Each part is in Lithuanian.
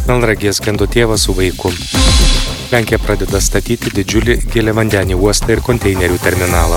Melnragėje skendo tėvas su vaiku. Lenkija pradeda statyti didžiulį giliavandenį uostą ir konteinerių terminalą.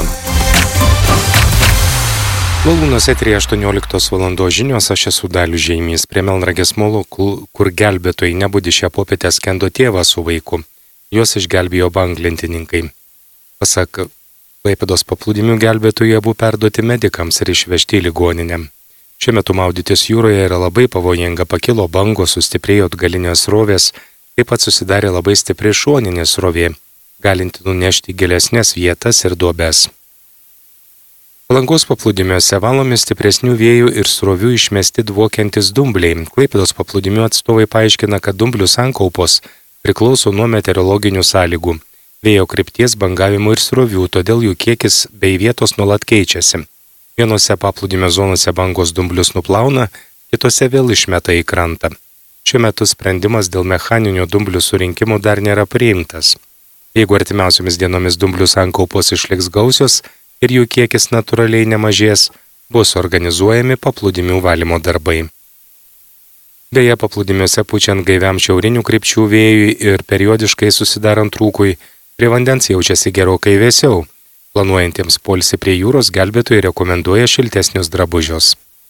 Valūnos eteryje 18 val. Žinios, aš esu Dalius Žeimys. Prie Melnragės molo, kur gelbėtojai nebudi šią popietę, skendo tėvas su vaiku. Juos išgelbėjo banglentininkai. Pasak Klaipėdos paplūdimių gelbėtojų abu perduoti medikams ir išvežti į ligoninę. Šiuo metu maudytis jūroje yra labai pavojinga, pakilo bangos, sustiprėjo atgalinės srovės, taip pat susidarė labai stipri šoninė srovė, galinti nunešti gilesnės vietas ir duobes. Palangos paplūdimiuose valomi stipresnių vėjų ir srovių išmesti dvokiantis dumbliai. Klaipėdos paplūdimių atstovai paaiškina, kad dumblių sankaupos priklauso nuo meteorologinių sąlygų, vėjo krypties, bangavimų ir srovių, todėl jų kiekis bei vietos nuolat keičiasi. Vienose paplūdimio zonose bangos dumblius nuplauna, kitose vėl išmeta į krantą. Šiuo metu sprendimas dėl mechaninių dumblių surinkimų dar nėra priimtas. Jeigu artimiausiomis dienomis dumblių sankaupos išliks gausios ir jų kiekis natūraliai nemažės, bus organizuojami paplūdimių valymo darbai. Beje, paplūdimiuose pučiant gaiviam šiaurinių krypčių vėjui ir periodiškai susidarant rūkui, prie vandens jaučiasi gerokai vėsiau. Planuojantiems poilsį prie jūros gelbėtojai rekomenduoja šiltesnius drabužius.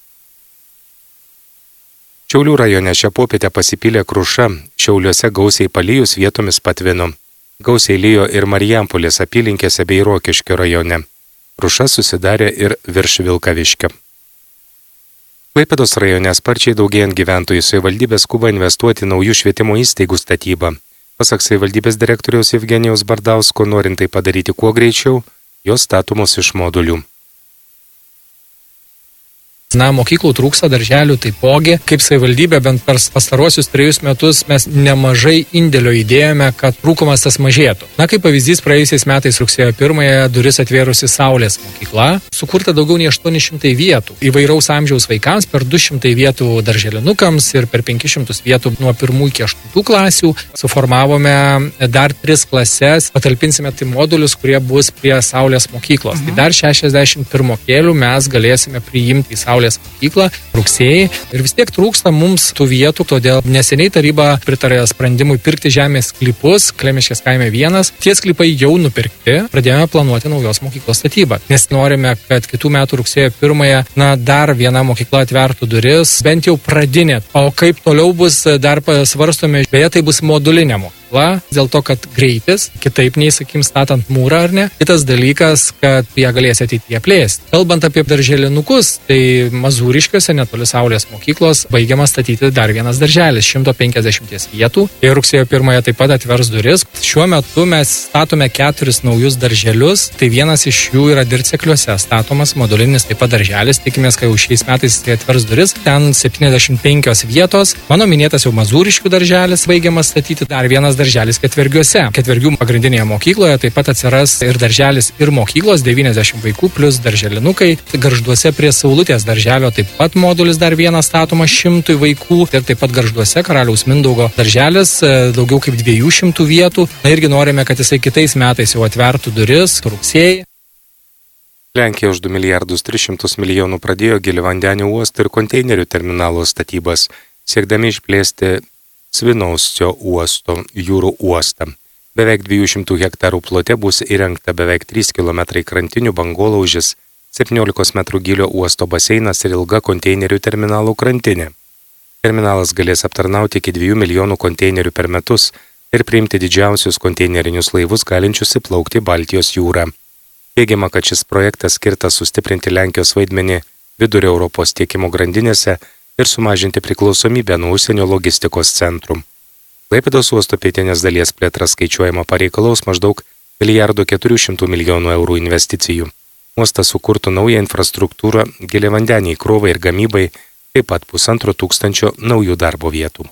Šiaulių rajone šią popietę pasipylė kruša, Šiauliuose gausiai palijus vietomis patvino. Gausiai lijo ir Marijampolės apylinkėse bei Rokiškio rajone. Kruša susidarė ir virš Vilkaviškio. Klaipėdos rajone sparčiai daugėjant gyventojų, savivaldybė skuba investuoti naujų švietimo įstaigų statybą. Pasak savivaldybės direktoriaus Evgenijaus Bardausko, norint tai padaryti kuo greičiau, jos statomos iš modulių. Mokyklų trūksta, darželių taipogi. Kaip savivaldybė bent per pastarosius 3 metus mes nemažai indėlio įdėjome, kad trūkumas tas mažėtų. Kaip pavyzdys, praėjusiais metais rugsėjo 1 duris atvėrusi Saulės mokykla. Sukurta daugiau nei 800 vietų. Įvairaus amžiaus vaikams per 200 vietų darželinukams ir per 500 vietų nuo 1 iki 8 klasių. Suformavome dar 3 klases, patalpinsime tai modulius, kurie bus prie Saulės mokyklos. Tai dar 61 mokėlių mes galėsime priimti į Saulės mokyklą rugsėjai ir vis tiek trūksta mums tų vietų, todėl neseniai taryba pritarė sprendimui pirkti žemės sklypus Klemiškės kaime 1. Tie sklypai jau nupirkti, pradėjome planuoti naujos mokyklos statybą, nes norime, kad kitų metų rugsėjo 1 dar viena mokykla atvertų duris, bent jau pradinė. O kaip toliau bus, dar svarstome, beje, tai bus modulinė mokykla. Dėl to, kad greitis, kitaip nei, statant mūrą ar ne. Kitas dalykas, kad ją galės ateityje plėsti. Kalbant apie darželinukus, tai Mazūriškiuose netoli Saulės mokyklos baigiamas statyti dar vienas darželis, 150 vietų. Ir rugsėjo 1 taip pat atvers duris. Šiuo metu mes statome 4 naujus darželius, tai vienas iš jų yra Dircekliuose statomas modulinis taip pat darželis. Tikimės, kad jau šiais metais tai atvers duris. Ten 75 vietos. Mano minėtas jau Mazūriškių darželis baigiamas statyti, dar vienas darželis Ketvergiuose. Ketvergių pagrindinėje mokykloje taip pat atsiras ir darželis ir mokyklos, 90 vaikų plus darželinukai. Gargžduose prie Saulutės darželio taip pat modulis dar vienas statomas 100 vaikų. Ir taip pat Gargžduose Karaliaus Mindaugo darželis, daugiau kaip 200 vietų. Irgi norime, kad jisai kitais metais jau atvertų duris rugsėjai. Lenkija už 2,3 milijonų pradėjo giliavandenio uosto ir konteinerių terminalo statybas, siekdami išplėsti Svinauscio uosto jūrų uostą. Beveik 200 hektarų plote bus įrengta beveik 3 km krantinių bangolaužis, 17 metrų gylio uosto baseinas ir ilga konteinerių terminalų krantinė. Terminalas galės aptarnauti iki 2 milijonų konteinerių per metus ir priimti didžiausius konteinerinius laivus galinčius įplaukti Baltijos jūrą. Teigiama, kad šis projektas skirtas sustiprinti Lenkijos vaidmenį vidurio Europos tiekimo grandinėse ir sumažinti priklausomybę nuo užsienio logistikos centrų. Klaipėdos uosto pietinės dalies plėtra skaičiuojama pareikalaus maždaug 1,4 milijonų eurų investicijų. Uostas sukurtų naują infrastruktūrą giliavandeniai krovai ir gamybai, taip pat 1,5 naujų darbo vietų.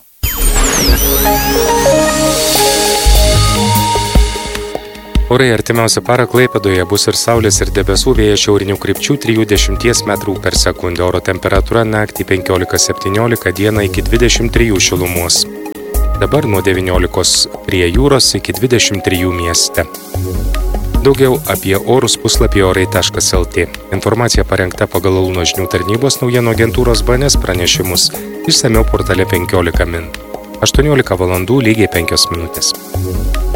Orai artimiausią parą Klaipėdoje bus ir saulės ir debesų, vėjas šiaurinių krypčių 3–10 metrų per sekundę, oro temperatūra naktį 15–17, dieną iki 23 šilumos. Dabar nuo 19 prie jūros iki 23 mieste. Daugiau apie orus puslapyje orai.lt. Informacija parengta pagal Launo žinių tarnybos naujienų agentūros BNS pranešimus, išsamiau portale 15 min. 18 valandų lygiai 5 minutės.